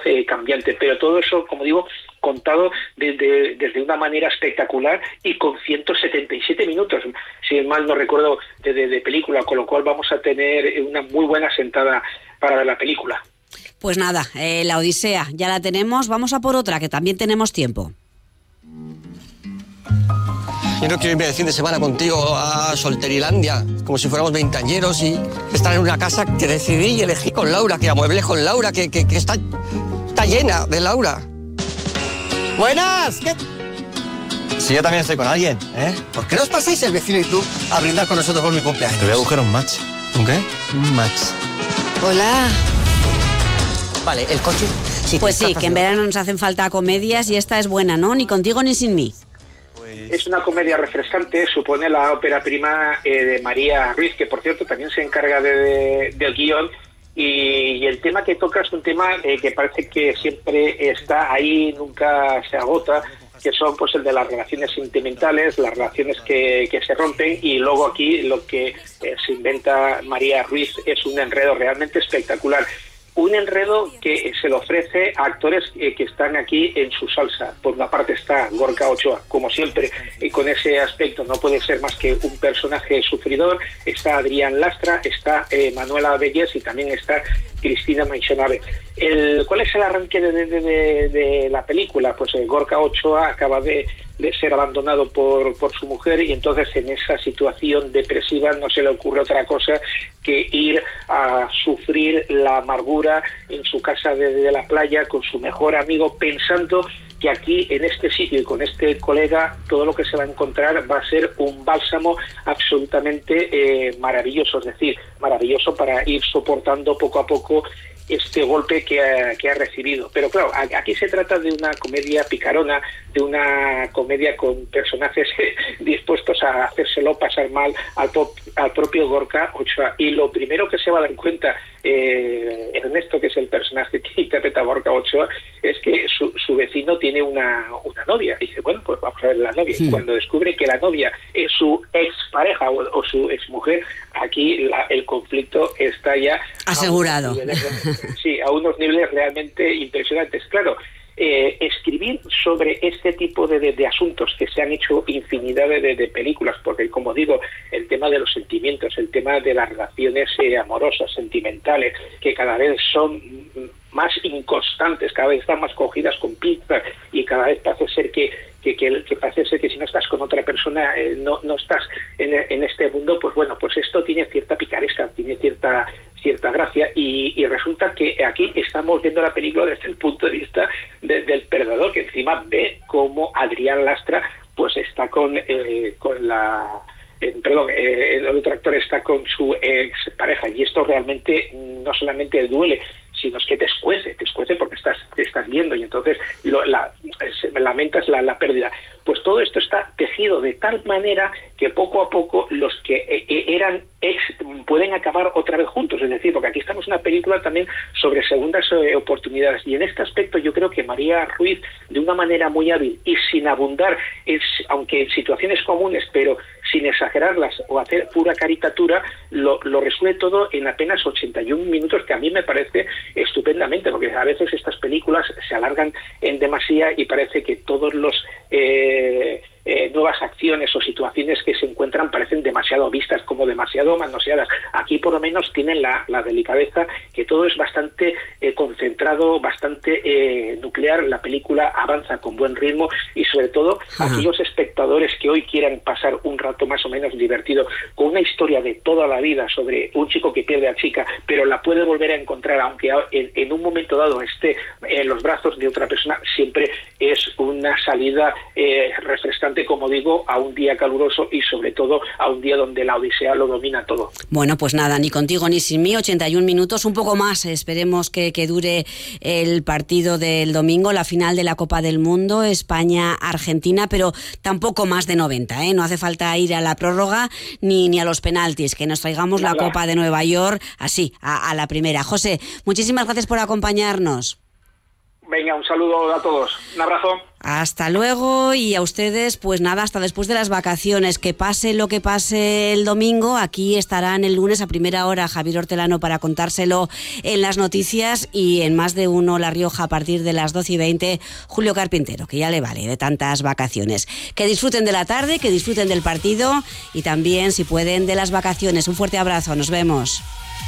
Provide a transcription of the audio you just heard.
cambiante, pero todo eso, como digo, contado desde una manera espectacular y con 177 minutos, si mal no recuerdo, de película, con lo cual vamos a tener una muy buena sentada para ver la película. Pues nada, la Odisea ya la tenemos, vamos a por otra, que también tenemos tiempo. Yo no quiero irme de fin de semana contigo a Solterilandia, como si fuéramos veinteañeros y estar en una casa que decidí y elegí con Laura, que amueble con Laura, que está llena de Laura. ¡Buenas! ¿Qué? Si yo también estoy con alguien, ¿eh? ¿Por qué no os pasáis el vecino y tú a brindar con nosotros por mi cumpleaños? Te voy a buscar un match. ¿Un qué? Un match. Hola. Vale, el coche... Pues sí, que en verano nos hacen falta comedias y esta es buena, ¿no? Ni contigo ni sin mí. Es una comedia refrescante, supone la ópera prima de María Ruiz, que por cierto también se encarga del guión, y el tema que toca es un tema que parece que siempre está ahí, nunca se agota, que son pues el de las relaciones sentimentales, las relaciones que se rompen, y luego aquí lo que se inventa María Ruiz es un enredo realmente espectacular. Un enredo que se le ofrece a actores que están aquí en su salsa. Por una parte está Gorka Ochoa, como siempre, y con ese aspecto no puede ser más que un personaje sufridor. Está Adrián Lastra, está Manuela Bellés y también está Cristina Maixonave. ¿Cuál es el arranque de la película? Pues Gorka Ochoa acaba de ser abandonado por su mujer, y entonces en esa situación depresiva no se le ocurre otra cosa que ir a sufrir la amargura en su casa de la playa con su mejor amigo, pensando que aquí en este sitio y con este colega todo lo que se va a encontrar va a ser un bálsamo absolutamente maravilloso, es decir, maravilloso para ir soportando poco a poco este golpe que ha recibido. Pero claro, aquí se trata de una comedia picarona, de una comedia con personajes dispuestos a hacérselo pasar mal al propio Gorka Ochoa. Y lo primero que se va a dar en cuenta Ernesto, que es el personaje que interpreta a Gorka Ochoa, es que su vecino tiene una novia. Y dice, bueno, pues vamos a ver la novia. Y cuando descubre que la novia es su expareja o su exmujer, aquí el conflicto está ya asegurado. Sí, a unos niveles realmente impresionantes. Claro, escribir sobre este tipo de asuntos, que se han hecho infinidad de películas, porque como digo, el tema de los sentimientos, el tema de las relaciones amorosas, sentimentales, que cada vez son más inconstantes, cada vez están más cogidas con pinzas, y cada vez parece ser que parece ser que si no estás con otra persona no estás en este mundo. Pues bueno, pues esto tiene cierta picaresca, tiene cierta gracia, y resulta que aquí estamos viendo la película desde el punto de vista del perdedor, que encima ve cómo Adrián Lastra pues está el otro actor está con su ex pareja, y esto realmente no solamente duele, sino es que te escuece porque te estás viendo, y entonces lamentas la pérdida. Pues todo esto está tejido de tal manera que poco a poco los que eran ex pueden acabar otra vez juntos, es decir, porque aquí estamos en una película también sobre segundas oportunidades, y en este aspecto yo creo que María Ruiz, de una manera muy hábil y sin abundar, aunque en situaciones comunes, pero sin exagerarlas o hacer pura caricatura, lo resuelve todo en apenas 81 minutos, que a mí me parece estupendamente, porque a veces estas películas se alargan en demasía y parece que todos los nuevas acciones o situaciones que se encuentran parecen demasiado vistas, como demasiado manoseadas. Aquí por lo menos tienen la delicadeza, que todo es bastante concentrado, bastante nuclear. La película avanza con buen ritmo, y sobre todo aquellos espectadores que hoy quieran pasar un rato más o menos divertido con una historia de toda la vida sobre un chico que pierde a chica, pero la puede volver a encontrar, aunque en un momento dado esté en los brazos de otra persona, siempre es una salida refrescante, como digo, a un día caluroso, y sobre todo a un día donde la Odisea lo domina todo. Bueno, pues nada, ni contigo ni sin mí, 81 minutos, un poco más. Esperemos que dure el partido del domingo, la final de la Copa del Mundo, España-Argentina, pero tampoco más de 90, ¿eh? No hace falta ir a la prórroga ni a los penaltis, que nos traigamos la Copa de Nueva York así, a la primera. José, muchísimas gracias por acompañarnos. Venga, un saludo a todos. Un abrazo. Hasta luego, y a ustedes, pues nada, hasta después de las vacaciones. Que pase lo que pase el domingo, aquí estarán el lunes a primera hora Javier Hortelano para contárselo en las noticias, y en Más de Uno La Rioja a partir de las 12:20, Julio Carpintero, que ya le vale de tantas vacaciones. Que disfruten de la tarde, que disfruten del partido y también, si pueden, de las vacaciones. Un fuerte abrazo, nos vemos.